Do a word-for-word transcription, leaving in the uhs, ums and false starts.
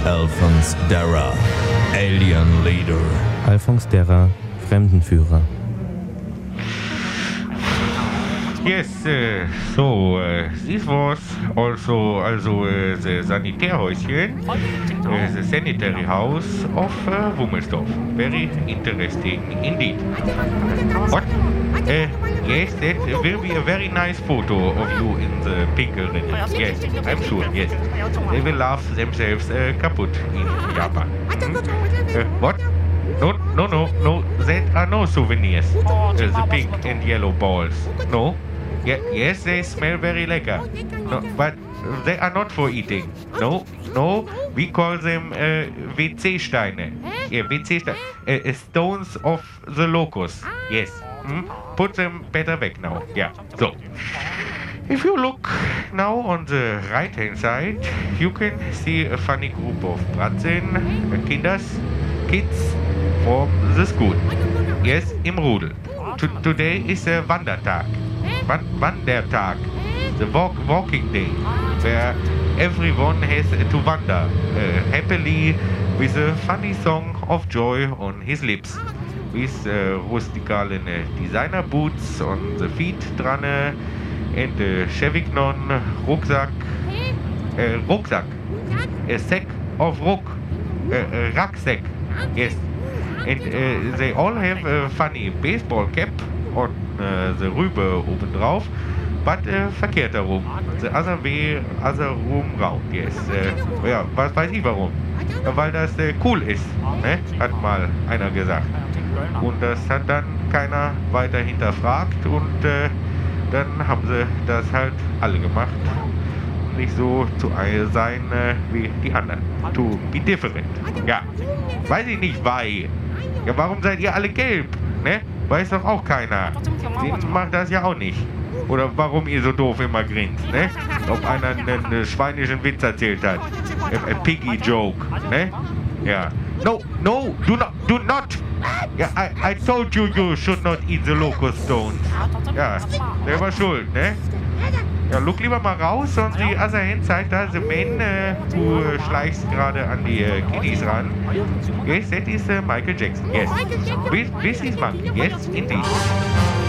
Alphonse Darra, Alien Leader. Alphonse Darra, Fremdenführer. Yes, uh, so uh, this was also also uh, the Sanitärhäuschen, uh, the sanitary house of uh, Wummelsdorf. Very interesting indeed. What? Uh, yes, that will be a very nice photo of you in the pink linen. Yes, I'm sure, yes. They will laugh themselves uh, kaputt in Japan. Hmm? Uh, what? No, no, no, no, that are no souvenirs. Uh, the pink and yellow balls. No? Yeah, yes, they smell very lecker. No, but they are not for eating. No, no, we call them uh, W C-Steine. Yeah, W C-Steine. Uh, stones of the locust. Yes. Hmm? Put them better back now. Yeah, so. If you look now on the right hand side, you can see a funny group of Bratzen, uh, kinders, kids from the school. Yes, im Rudel. To today is a Wandertag. Wan Wandertag, the walk walking day, where everyone has to wander uh, happily with a funny song of joy on his lips, with uh, rustikalen uh, designer boots on the feet dran and a Chevignon rucksack, uh, rucksack, a sack of ruck, uh, a rucksack, yes, and uh, they all have a funny baseball cap on uh, the Rübe oben drauf, but uh, verkehrt herum. The other way, other room round, yes. Uh, ja, was weiß ich warum. Weil das äh, cool ist, ne? Hat mal einer gesagt. Und das hat dann keiner weiter hinterfragt und äh, dann haben sie das halt alle gemacht. Nicht so zu sein äh, wie die anderen. To be different. Ja, weiß ich nicht, why. Ja, warum seid ihr alle gelb, ne? Weiß doch auch keiner. Sie macht das ja auch nicht. Oder warum ihr so doof immer grinst, ne? Ob einer einen, einen schweinischen Witz erzählt hat. A, a piggy joke, ne? Ja. No, no, do not, do not! Ja, I, I told you you should not eat the locust stones. Ja, der war schuld, ne? Ja, look lieber mal raus on the other hand side, da the man, uh, du uh, schleichst gerade an die uh, Kiddies ran. Yes, that is uh, Michael Jackson, yes. This, this is Monkey, yes, indeed.